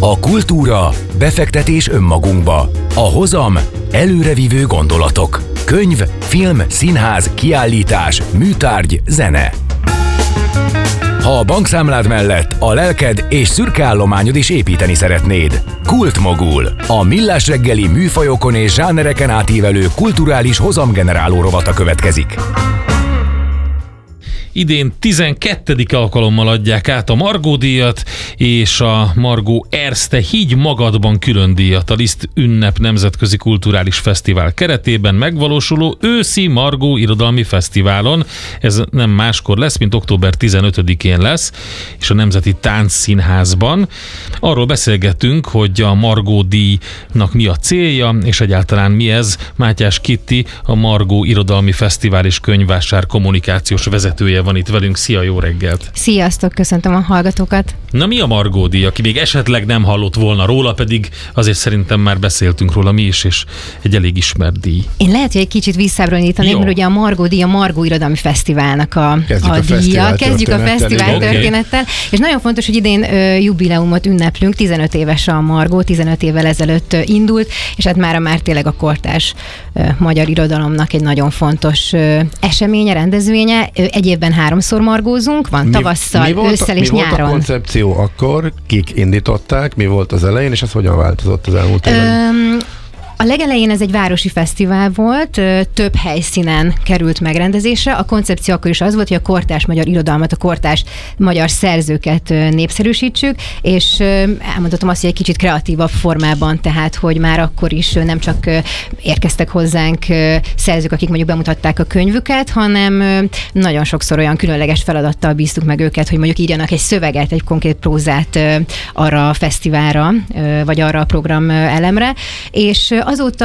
A kultúra, befektetés önmagunkba. A hozam, előrevívő gondolatok. Könyv, film, színház, kiállítás, műtárgy, zene. Ha a bankszámlád mellett a lelked és szürke állományod is építeni szeretnéd. Kultmogul, a Millás reggeli műfajokon és zsánereken átívelő kulturális hozamgeneráló rovata következik. Idén 12. alkalommal adják át a Margó-díjat és a Margó Erste Higgy magadban külön díjat a Liszt Ünnep Nemzetközi Kulturális Fesztivál keretében megvalósuló őszi Margó Irodalmi Fesztiválon. Ez nem máskor lesz, mint október 15-én lesz, és a Nemzeti Táncszínházban. Arról beszélgetünk, hogy a Margó-díjnak mi a célja, és egyáltalán mi ez. Mátyás Kitti, a Margó Irodalmi Fesztivál és Könyvvásár kommunikációs vezetője van itt velünk. Szia, jó reggelt! Sziasztok, köszöntöm a hallgatókat! Na, mi a Margó-díj? Aki még esetleg nem hallott volna róla, pedig azért szerintem már beszéltünk róla mi is, és egy elég ismert díj. Én lehet, hogy egy kicsit visszabbról nyítanék, mert ugye a Margó-díj a Margó Irodalmi Fesztiválnak a díja. Kezdjük a fesztivál történettel. És nagyon fontos, hogy idén jubileumot ünneplünk, 15 éves a Margó, 15 évvel ezelőtt indult, és hát már tényleg a kortárs magyar irodalomnak egy nagyon fontos eseménye, rendezvénye. Egy évben 3-szor margózunk, van tavasszal, ősszel és nyáron. Mi volt a koncepció akkor? Kik indították? Mi volt az elején, és ez hogyan változott az elmúlt évben? A legelején ez egy városi fesztivál volt, több helyszínen került megrendezésre. A koncepció akkor is az volt, hogy a kortárs magyar irodalmat, a kortárs magyar szerzőket népszerűsítsük, és elmondhatom azt, hogy egy kicsit kreatívabb formában, tehát, hogy már akkor is nem csak érkeztek hozzánk szerzők, akik mondjuk bemutatták a könyvüket, hanem nagyon sokszor olyan különleges feladattal bíztuk meg őket, hogy mondjuk írjanak egy szöveget, egy konkrét prózát arra a fesztiválra, vagy arra a program elemre, és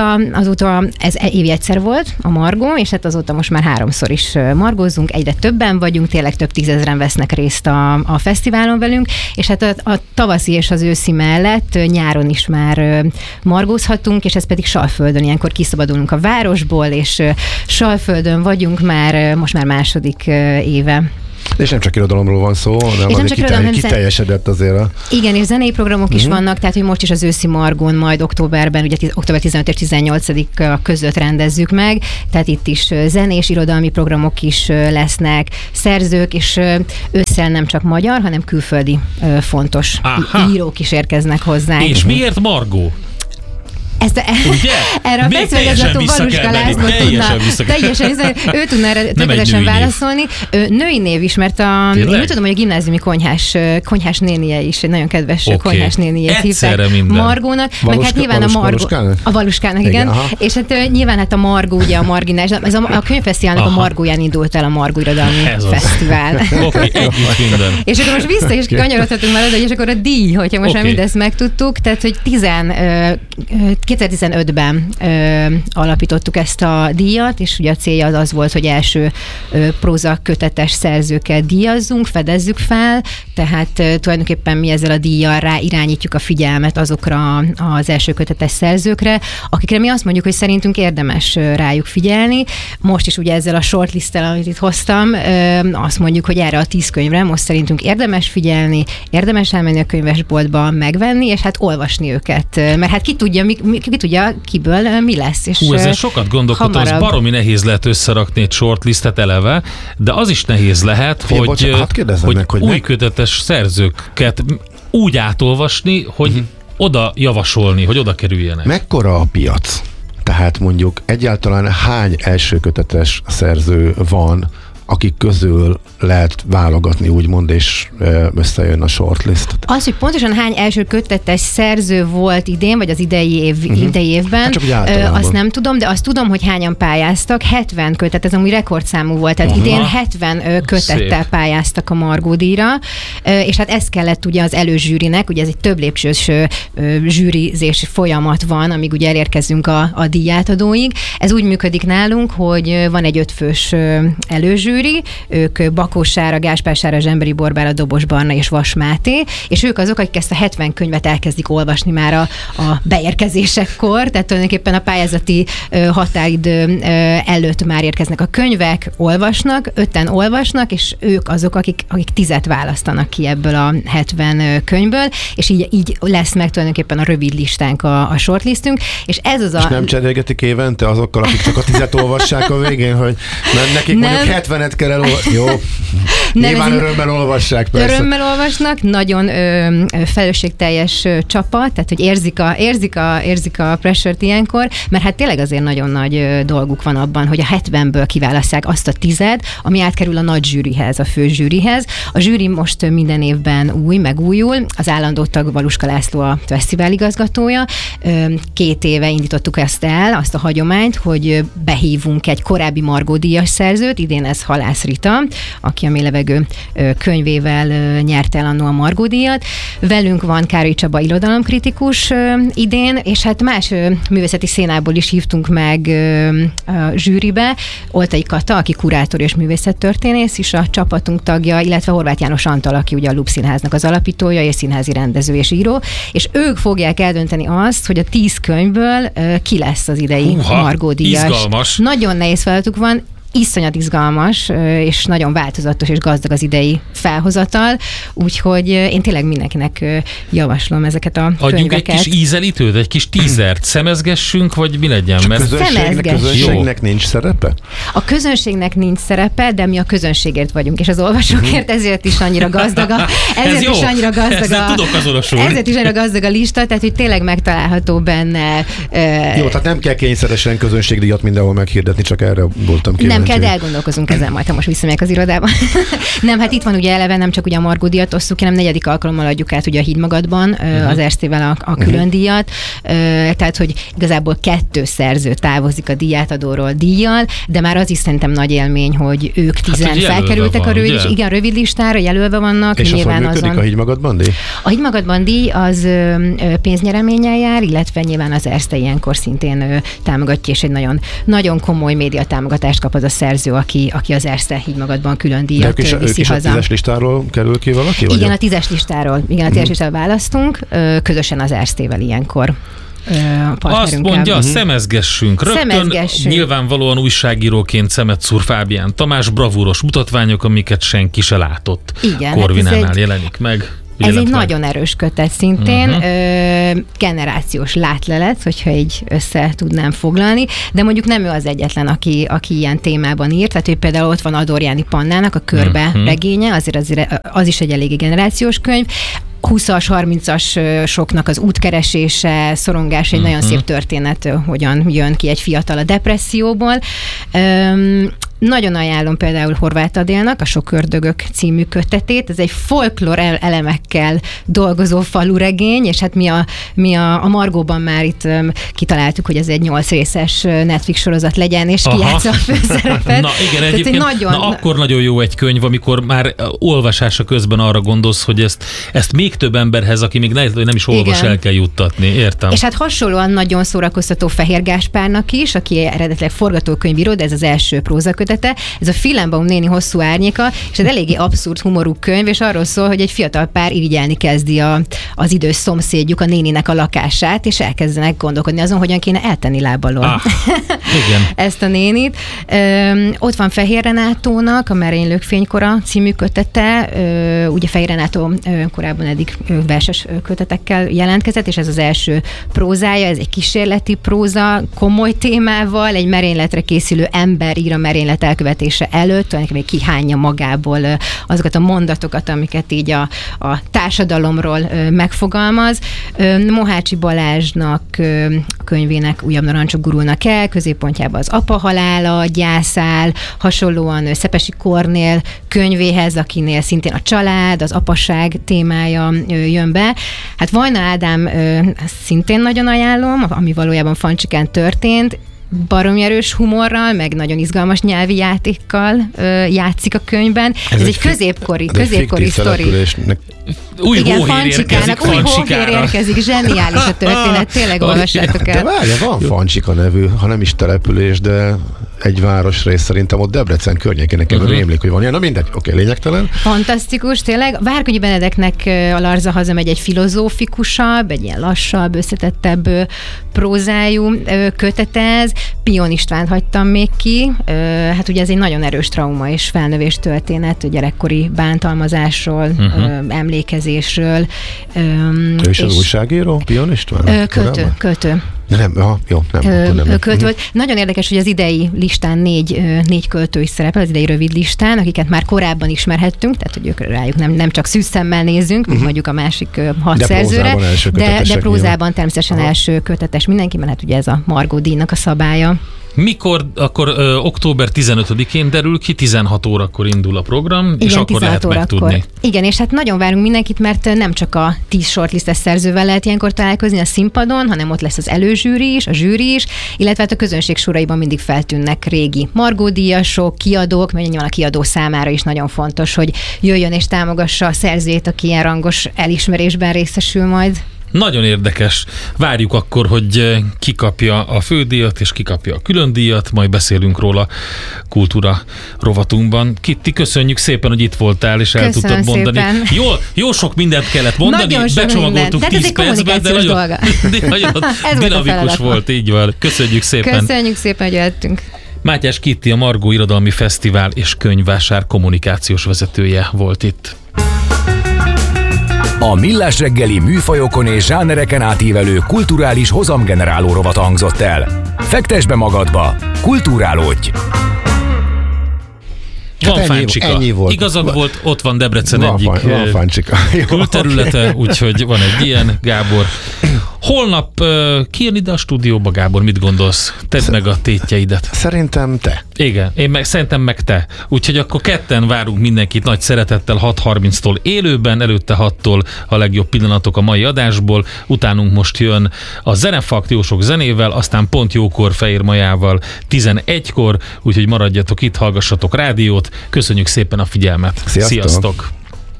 azóta ez évi egyszer volt a Margó, és hát azóta most már 3-szor is margózunk, egyre többen vagyunk, tényleg több tízezren vesznek részt a fesztiválon velünk, és hát a tavaszi és az őszi mellett nyáron is már margózhatunk, és ez pedig Salföldön, ilyenkor kiszabadulunk a városból, és Salföldön vagyunk most már második éve. És nem csak irodalomról van szó, hanem azért kiteljesedett azért. Igen, és zenei programok is vannak, tehát hogy most is az őszi Margón majd októberben, ugye október 15 és 18-a között rendezzük meg, tehát itt is zenés, irodalmi programok is lesznek, szerzők, és ősszel nem csak magyar, hanem külföldi fontos írók is érkeznek hozzá. És miért Margó? Erre a fesztiválvezető Valuska László ő tudna erre tökéletesen válaszolni. Női név is, mert én úgy tudom, hogy a gimnáziumi konyhás nénie is egy nagyon kedves konyhás néniét hívták Margónak. Meg hát nyilván a Valuskának, igen. És hát nyilván hát a Margó, ugye a marginális, ez a könyvfesztiválnak a Margóján indult el a Margó Irodalmi Fesztivál. És akkor most vissza is kanyarodhatunk már oda, és akkor a díj, hogyha most már mindezt megtudtuk, tehát hogy 2015-ben alapítottuk ezt a díjat, és ugye a célja az volt, hogy első prózakötetes szerzőket díjazzunk, fedezzük fel, tehát tulajdonképpen mi ezzel a díjjal rá irányítjuk a figyelmet azokra az első kötetes szerzőkre, akikre mi azt mondjuk, hogy szerintünk érdemes rájuk figyelni. Most is ugye ezzel a shortlisttel, amit itt hoztam, azt mondjuk, hogy erre a 10 könyvre most szerintünk érdemes figyelni, érdemes elmenni a könyvesboltba, megvenni, és hát olvasni őket. Mert hát ki tudja, kiből mi lesz. És ezzel sokat gondolkodtam, az baromi nehéz lehet összerakni egy shortlistet eleve, de az is nehéz lehet, hogy új kötetes szerzőket úgy átolvasni, hogy oda javasolni, hogy oda kerüljenek. Mekkora a piac? Tehát mondjuk egyáltalán hány elsőkötetes szerző van, akik közül lehet válogatni, úgymond, és összejön a shortlist. Az, hogy pontosan hány első kötetes szerző volt idén, vagy az idei évben, azt nem tudom, de azt tudom, hogy hányan pályáztak. 70 kötet, ez amúgy rekordszámú volt, tehát idén 70 kötettel pályáztak a Margó-díjra, és hát ez kellett ugye az előzsűrinek, ugye ez egy több lépcsős zsűrizési folyamat van, amíg ugye elérkezünk a díjátadóig. Ez úgy működik nálunk, hogy van egy 5 fős előzsűri, zsűri, ők Bakós Sára, Gáspár Sára, Zsemberi Borbála, Dobos Barna és Vas Máté, és ők azok, akik ezt a 70 könyvet elkezdik olvasni már a beérkezésekkor, tehát tulajdonképpen a pályázati határidő előtt már érkeznek a könyvek, olvasnak, 5-en olvasnak, és ők azok, akik 10-et választanak ki ebből a 70 könyvből, és így lesz meg tulajdonképpen a rövid listánk, a shortlistünk, és ez az és nem cserélgetik évente azokkal, akik csak a 10-et olvassák a végén, hogy nekik nem. mondjuk 70-et kell elolvasni. Jó, nyilván örömmel olvassák, persze. Örömmel olvasnak, nagyon felelősségteljes csapat, tehát hogy érzik a pressure-t ilyenkor, mert hát tényleg azért nagyon nagy dolguk van abban, hogy a 70-ből kiválasszák azt a 10-et, ami átkerül a nagy zsűrihez, a fő zsűrihez. A zsűri most minden évben megújul, az állandó tag Valuska László a fesztivál igazgatója. 2 éve indítottuk azt a hagyományt, hogy behívunk egy korábbi Margó-díjas szerzőt, idén ez Halász Rita, aki a Mélylevegő könyvével nyerte el annó a Margó-díjat. Velünk van Károly Csaba irodalomkritikus idén, és hát más művészeti szénából is hívtunk meg a zsűribe. Oltai Kata, aki kurátor és művészettörténész is a csapatunk tagja, illetve Horváth János Antal, aki ugye a Lub Színháznak az alapítója, és színházi rendező és író, és ők fogják eldönteni azt, hogy a 10 könyvből ki lesz az idei Margó-díjas. Izgalmas. Nagyon nehéz feladatuk van, iszonyat izgalmas, és nagyon változatos és gazdag az idei felhozatal, úgyhogy én tényleg mindenkinek javaslom ezeket a könyveket. Adjunk egy kis ízelítőt, egy kis tízert, szemezgessünk, vagy mi legyen? Közönségnek nincs szerepe? A közönségnek nincs szerepe, de mi a közönségért vagyunk, és az olvasókért ezért is annyira gazdag ezért is annyira gazdag a lista, tehát hogy tényleg megtalálható benne. Jó, tehát nem kell kényszeresen közönségdíjat mindenhol meghirdetni, csak erre voltam kíváncsi. Nem kell, de elgondolkozunk ezen majd, ha most visszamegyek az irodába. Nem, hát itt van ugye eleve nem csak ugye a Margó-díjat osszuk, hanem 4. alkalommal adjuk át ugye a Hídmagadban az Erztével a külön díjat. Tehát, hogy igazából 2 szerző távozik a díjátadóról díjjal, de már az is szerintem nagy élmény, hogy ők 10 felkerültek a rövid listára, jelölve vannak. És nyilván az működik a Hídmagadban díj? A Hídmagadban díj az pénznyereménnyel jár, illetve nyilván az Erzte ilyenkor szintén támogatja, és egy nagyon, nagyon komoly média támogatást kap az a szerző, aki az Erzte Hídmagadban külön díjat viszi haza. Ők is a 10-es listáról kerül ki valaki? Igen, a 10-es listáról. Igen, a 10-es listáról választunk, közösen az Erztével ilyenkor. Azt mondja, szemezgessünk. Rögtön nyilvánvalóan újságíróként szemet szúr Fábián Tamás, bravúros mutatványok, amiket senki se látott. Igen, Corvinánál jelenik meg. Ez egy nagyon erős kötet szintén, generációs látlelet, hogyha így össze tudnám foglalni, de mondjuk nem ő az egyetlen, aki ilyen témában írt, tehát ő például ott van Adorjáni Pannának a Körbe regénye, azért az is egy eléggé generációs könyv, 20-as, 30-as soknak az útkeresése, szorongás, egy nagyon szép történet, hogyan jön ki egy fiatal a depresszióból. Nagyon ajánlom például Horváth Adélnak a Sok ördögök című kötetét. Ez egy folklór elemekkel dolgozó faluregény, és hát mi a Margóban már itt kitaláltuk, hogy ez egy 8 részes Netflix sorozat legyen, és kijátsza a főszerepet. Na igen, egyébként akkor nagyon jó egy könyv, amikor már olvasása közben arra gondolsz, hogy ezt még több emberhez, aki még nem is olvas, el kell juttatni. Értem. És hát hasonlóan nagyon szórakoztató Fehér Gáspárnak is, aki eredetileg forgatókönyvíró, de ez az első prózakötet. Ez a Filembaum néni hosszú árnyéka, és ez eléggé abszurd humorú könyv, és arról szól, hogy egy fiatal pár irigyelni kezdi az idős szomszédjuk, a néninek a lakását, és elkezdenek gondolkodni azon, hogyan kéne eltenni lábalól ezt a nénit. Ott van Fehér Renátónak a Merénylők fénykora című kötete. Ugye Fehér Renátó korábban eddig verses kötetekkel jelentkezett, és ez az első prózája, ez egy kísérleti próza, komoly témával, egy merényletre készülő ember ír a merénylet elkövetése előtt, tulajdonképpen kihányja magából azokat a mondatokat, amiket így a társadalomról megfogalmaz. Mohácsi Balázsnak a könyvének Újabb narancsok gurulnak el, középpontjában az apa halála gyászál, hasonlóan Szepesi Kornél könyvéhez, akinél szintén a család, az apaság témája jön be. Hát Vajna Ádám szintén nagyon ajánlom, ami valójában Fancsikán történt, baromi erős humorral, meg nagyon izgalmas nyelvi játékkal játszik a könyvben. Ez egy középkori sztori. Új hóhér érkezik, zseniális a történet, tényleg olvassátok el. De várja, van Fancsika nevű, ha nem is település, de egy városrész, szerintem ott Debrecen környékén nekem rémlik, hogy van ilyen. Na mindegy, oké, lényegtelen. Fantasztikus, tényleg. Várkonyi Benedeknek a Larza hazamegy egy filozófikusabb, egy ilyen lassabb, összetettebb prózájú kötetez. Pion Istvánt hagytam még ki. Hát ugye ez egy nagyon erős trauma és felnövés történet, gyerekkori bántalmazásról, emlékezésről. Ő is az újságíró, Pion István? Költő. De nem, jó, nem. Költő volt. Nagyon érdekes, hogy az idei listán négy költő is szerepel, az idei rövid listán, akiket már korábban ismerhettünk, tehát hogy ők rájuk nem csak szűzszemmel nézünk, mint mondjuk a másik 6 szerzőre, de prózában természetesen első kötetes mindenki, mert hát ugye ez a Margó díjnak a szabálya. Mikor? Akkor október 15-én derül ki, 16 órakor indul a program, igen, és akkor lehet megtudni. Igen, és hát nagyon várunk mindenkit, mert nem csak a 10 shortlistes szerzővel lehet ilyenkor találkozni a színpadon, hanem ott lesz az előzsűri is, a zsűri is, illetve hát a közönség soraiban mindig feltűnnek régi Margó díjasok, kiadók, mert nyilván a kiadó számára is nagyon fontos, hogy jöjjön és támogassa a szerzőjét, aki ilyen rangos elismerésben részesül majd. Nagyon érdekes. Várjuk akkor, hogy ki kapja a fődíjat, és ki kapja a külön díjat, majd beszélünk róla kultúra rovatunkban. Kitti, köszönjük szépen, hogy itt voltál, és el tudtad mondani. Jó sok mindent kellett mondani, becsomagoltuk 10 percben, de nagyon dinamikus volt, így van. Köszönjük szépen. Köszönjük szépen, hogy jöttünk. Mátyás Kitti, a Margó Irodalmi Fesztivál és Könyvvásár kommunikációs vezetője volt itt. A Millás reggeli műfajokon és zsánereken átívelő kulturális hozamgeneráló rovat hangzott el. Fektesd be magadba, kulturálódj! Van fáncsika. Ennyi volt. Igazad volt, ott van Debrecen egyik külterülete, úgyhogy van egy ilyen, Gábor. Holnap kijön ide a stúdióba, Gábor, mit gondolsz? Tedd meg a tétjeidet. Szerintem te. Igen, szerintem meg te. Úgyhogy akkor ketten várunk mindenkit nagy szeretettel 6:30-tól élőben, előtte 6-tól a legjobb pillanatok a mai adásból, utánunk most jön a Zenefakt jó sok zenével, aztán pont jókor Fehér Majával 11-kor, úgyhogy maradjatok itt, hallgassatok rádiót. Köszönjük szépen a figyelmet. Sziasztok!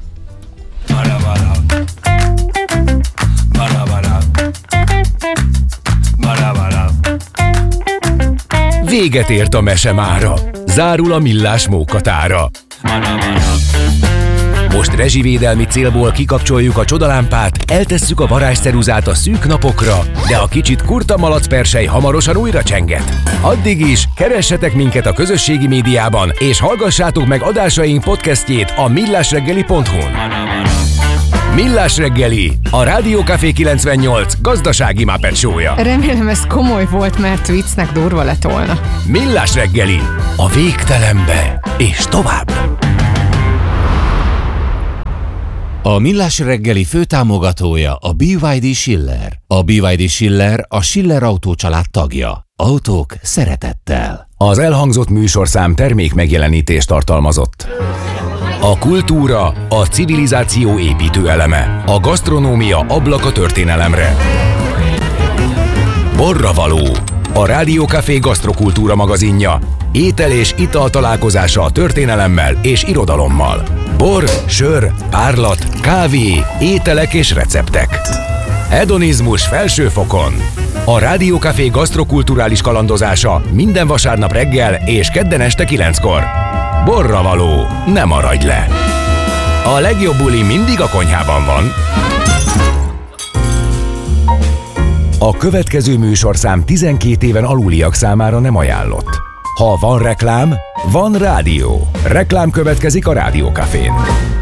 Véget ért a mese mára. Zárul a Millás mókatára. Most rezsivédelmi célból kikapcsoljuk a csodalámpát, eltesszük a varázsceruzát a szűk napokra, de a kicsit kurta malacpersely hamarosan újra csenget. Addig is keressetek minket a közösségi médiában, és hallgassátok meg adásaink podcastjét a millásreggeli.hu-n. Millás reggeli, a Rádió Café 98 gazdasági Muppet show-ja. Remélem ez komoly volt, mert viccnek durva lett volna. Millás reggeli, a végtelenbe és tovább. A Millás reggeli főtámogatója a BYD Schiller. A BYD Schiller a Schiller Autó család tagja. Autók szeretettel. Az elhangzott műsorszám termék megjelenítést tartalmazott. A kultúra, a civilizáció építő eleme. A gasztronómia ablak a történelemre. Borravaló, a Rádió Café gasztrokultúra magazinja. Étel és ital találkozása a történelemmel és irodalommal. Bor, sör, párlat, kávé, ételek és receptek. Hedonizmus felső fokon. A Rádió Café gasztrokulturális kalandozása minden vasárnap reggel és kedden este 9-kor. Borravaló, ne maradj le! A legjobb buli mindig a konyhában van. A következő műsorszám 12 éven aluliak számára nem ajánlott. Ha van reklám, van rádió. Reklám következik a Rádió Cafén.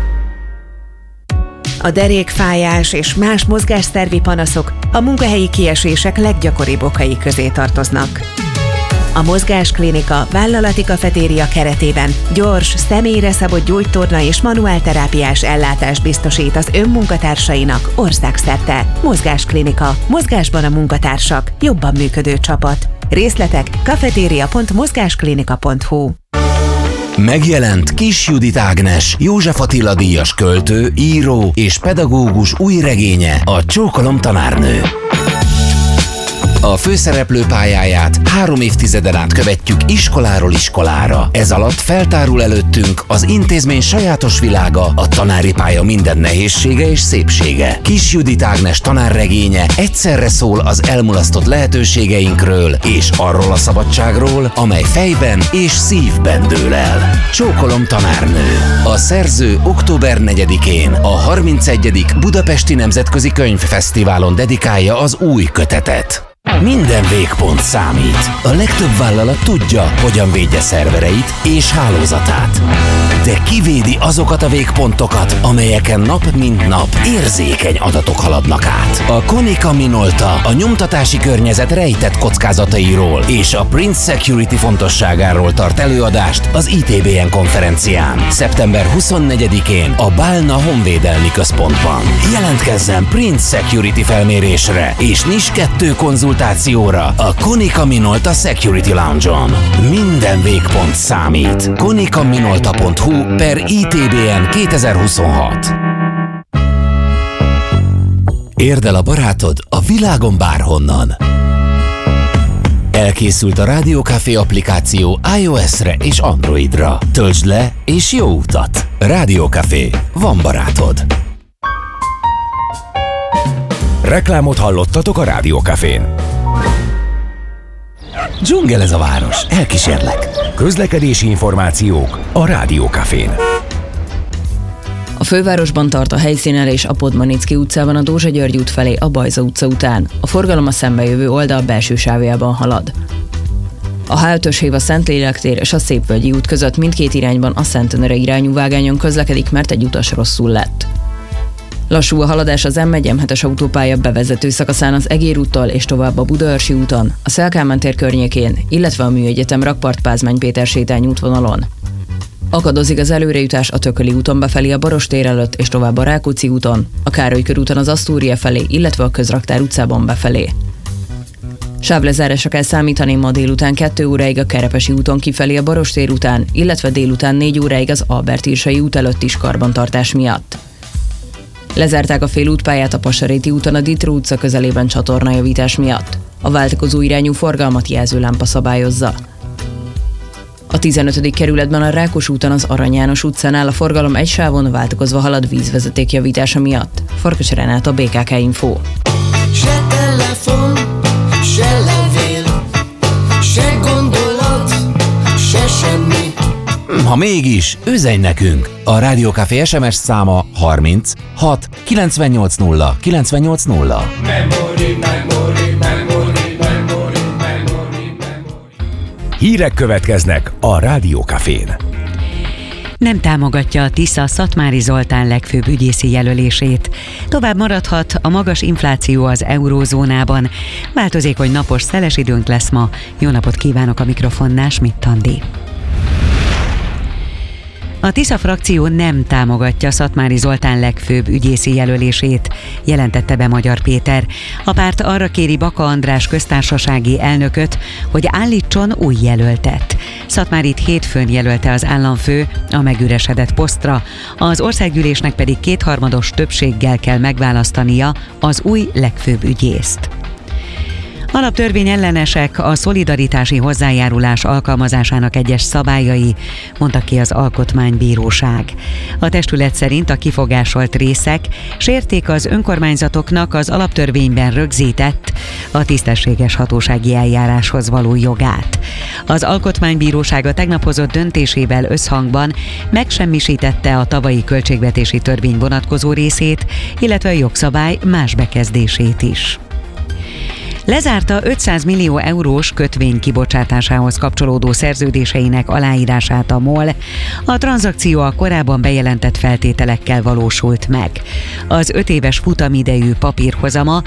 A derékfájás és más mozgásszervi panaszok a munkahelyi kiesések leggyakoribb okai közé tartoznak. A Mozgásklinika vállalati kafetéria keretében gyors, személyre szabott gyógytorna és manuálterápiás ellátást biztosít az önmunkatársainak országszerte. Mozgásklinika. Mozgásban a munkatársak. Jobban működő csapat. Részletek kafeteria.mozgásklinika.hu. Megjelent Kis Judit Ágnes, József Attila díjas költő, író és pedagógus új regénye, a Csókolom tanárnő. A főszereplő pályáját 3 évtizeden át követjük iskoláról iskolára. Ez alatt feltárul előttünk az intézmény sajátos világa, a tanári pálya minden nehézsége és szépsége. Kis Judit Ágnes tanárregénye egyszerre szól az elmulasztott lehetőségeinkről és arról a szabadságról, amely fejben és szívben dől el. Csókolom, tanárnő! A szerző október 4-én a 31. Budapesti Nemzetközi Könyvfesztiválon dedikálja az új kötetet. Minden végpont számít. A legtöbb vállalat tudja, hogyan védje szervereit és hálózatát. De kivédi azokat a végpontokat, amelyeken nap mint nap érzékeny adatok haladnak át. A Konica Minolta a nyomtatási környezet rejtett kockázatairól és a Print Security fontosságáról tart előadást az ITBN konferencián. Szeptember 24-én a Bálna Honvédelmi Központban. Jelentkezzen Print Security felmérésre és NIS 2 konzultációra a Konica Minolta Security Lounge-on. Minden végpont számít. konicaminolta.hu/ITBN 2026. Érd el a barátod a világon bárhonnan. Elkészült a Rádió Café applikáció iOS-re és Androidra. Töltsd le és jó utat! Rádió Café. Van barátod. Reklámot hallottatok a Rádió Cafén. Dzsungel ez a város. Elkísérlek. Közlekedési információk a Rádió Cafén. A fővárosban tart a helyszínelés a Podmanicki utcában a Dózsa György út felé a Bajza utca után. A forgalom a szembejövő oldal belső sávjában halad. A H5-ös hév a Szentlélek tér és a Szépvölgyi út között mindkét irányban a Szentendrei irányú vágányon közlekedik, mert egy utas rosszul lett. Lassú a haladás az M1-M7-es autópálya bevezető szakaszán az Egér úttól és tovább a Budaörsi úton, a Széll-Kálmán tér környékén, illetve a Műegyetem Rakpart-Pázmány Péter sétány útvonalon. Akadozik az előrejutás a Tököli úton befelé a Baros tér előtt és tovább a Rákóczi úton, a Károly körúton az Asztúria felé, illetve a Közraktár utcában befelé. Sávlezárásra kell számítani ma délután 2 óráig a Kerepesi úton kifelé a Baros tér után, illetve délután 4 óráig az Albert-Irsai út előtt is karbantartás miatt. Lezárták a félútpályát a Passaréti úton a Ditró utca közelében csatornajavítás miatt. A váltakozó irányú forgalmat jelzőlámpa szabályozza. A 15. kerületben a Rákos úton az Arany János utcánál a forgalom egy sávon váltakozva halad vízvezeték javítása miatt. Farkas Renát, a BKK Info. Se telefon, se levél, se gondolat, se semmi. Ha mégis, üzenj nekünk! A Rádió Café SMS száma 30 6 980 980. Hírek következnek a Rádió Cafén. Nem támogatja a Tisza Szatmári Zoltán legfőbb ügyészi jelölését. Tovább maradhat a magas infláció az eurózónában. Változékony napos szeles időnk lesz ma. Jó napot kívánok, a mikrofonnál Schmidt Andi. A Tisza frakció nem támogatja Szatmári Zoltán legfőbb ügyészi jelölését, jelentette be Magyar Péter. A párt arra kéri Baka András köztársasági elnököt, hogy állítson új jelöltet. Szatmárit hétfőn jelölte az államfő a megüresedett posztra, az országgyűlésnek pedig 2/3 többséggel kell megválasztania az új legfőbb ügyészt. Alaptörvény ellenesek a szolidaritási hozzájárulás alkalmazásának egyes szabályai, mondta ki az Alkotmánybíróság. A testület szerint a kifogásolt részek sérték az önkormányzatoknak az alaptörvényben rögzített, a tisztességes hatósági eljáráshoz való jogát. Az Alkotmánybíróság a tegnap hozott döntésével összhangban megsemmisítette a tavalyi költségvetési törvény vonatkozó részét, illetve a jogszabály más bekezdését is. Lezárta 500 millió eurós kötvény kibocsátásához kapcsolódó szerződéseinek aláírását a MOL. A tranzakció a korábban bejelentett feltételekkel valósult meg. Az 5 éves futamidejű papírhozama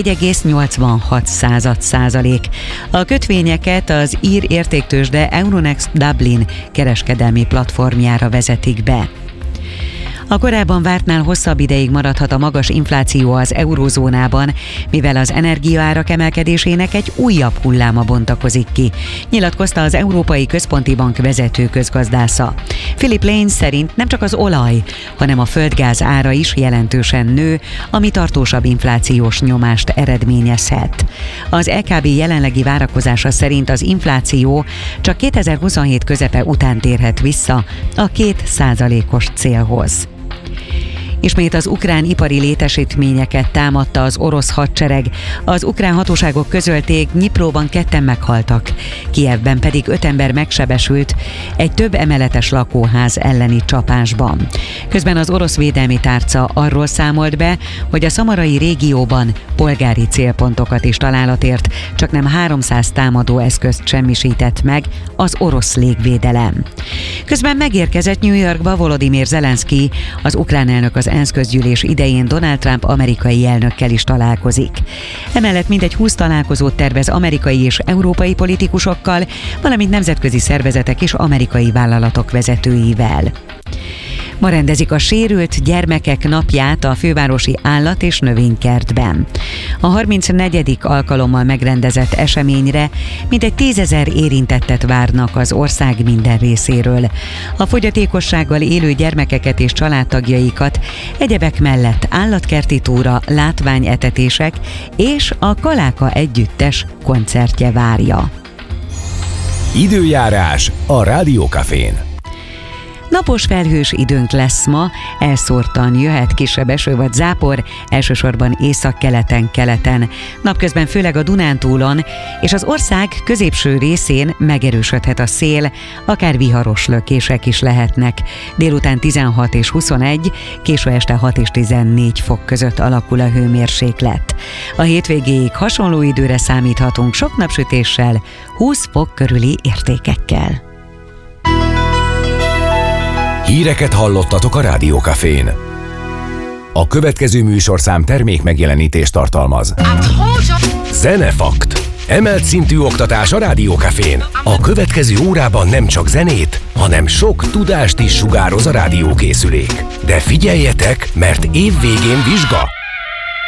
4,86%. A kötvényeket az ír értéktőzsde Euronext Dublin kereskedelmi platformjára vezetik be. A korábban vártnál hosszabb ideig maradhat a magas infláció az eurózónában, mivel az energiaárak emelkedésének egy újabb hulláma bontakozik ki, nyilatkozta az Európai Központi Bank vezető közgazdásza. Philip Lane szerint nem csak az olaj, hanem a földgáz ára is jelentősen nő, ami tartósabb inflációs nyomást eredményezhet. Az EKB jelenlegi várakozása szerint az infláció csak 2027 közepe után térhet vissza a 2%-os célhoz. Ismét az ukrán ipari létesítményeket támadta az orosz hadsereg. Az ukrán hatóságok közölték, Dnyipróban 2 meghaltak, Kijevben pedig 5 ember megsebesült egy több emeletes lakóház elleni csapásban. Közben az orosz védelmi tárca arról számolt be, hogy a szamarai régióban polgári célpontokat is találat ért, csaknem 300 támadó eszközt semmisített meg az orosz légvédelem. Közben megérkezett New Yorkba Volodymyr Zelenszky, az ukrán elnök az ENSZ közgyűlés idején Donald Trump amerikai elnökkel is találkozik. Emellett mintegy 20 találkozót tervez amerikai és európai politikusokkal, valamint nemzetközi szervezetek és amerikai vállalatok vezetőivel. Ma rendezik a sérült gyermekek napját a fővárosi állat- és növénykertben. A 34. alkalommal megrendezett eseményre mintegy 10 000 érintettet várnak az ország minden részéről. A fogyatékossággal élő gyermekeket és családtagjaikat egyebek mellett állatkerti túra, látványetetések és a Kaláka együttes koncertje várja. Időjárás a Rádiókafén. Napos felhős időnk lesz ma, elszórtan jöhet kisebb eső vagy zápor, elsősorban északkeleten-keleten. Napközben főleg a Dunántúlon és az ország középső részén megerősödhet a szél, akár viharos lökések is lehetnek. Délután 16 és 21, késő este 6 és 14 fok között alakul a hőmérséklet. A hétvégéig hasonló időre számíthatunk sok napsütéssel, 20 fok körüli értékekkel. Híreket hallottatok a Rádiókafén. A következő műsorszám termék megjelenítést tartalmaz. Zenefakt. Emelt szintű oktatás a Rádiókafén. A következő órában nem csak zenét, hanem sok tudást is sugároz a rádiókészülék. De figyeljetek, mert év végén vizsga.